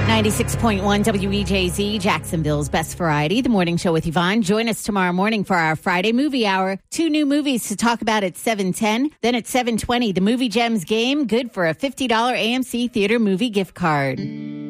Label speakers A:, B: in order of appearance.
A: 96.1 WEJZ, Jacksonville's Best Variety, the morning show with Yvonne. Join us tomorrow morning for our Friday movie hour. 2 new movies to talk about at 7:10. Then at 7:20, the Movie Gems game, good for a $50 AMC Theater movie gift card.